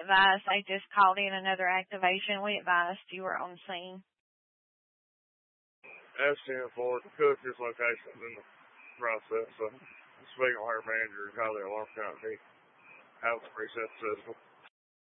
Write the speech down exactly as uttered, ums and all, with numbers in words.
advised they just called in another activation. We advised you were on scene. S ten four, Cook, his location's in the process, so speaking with her manager, call the alarm company, house preset system.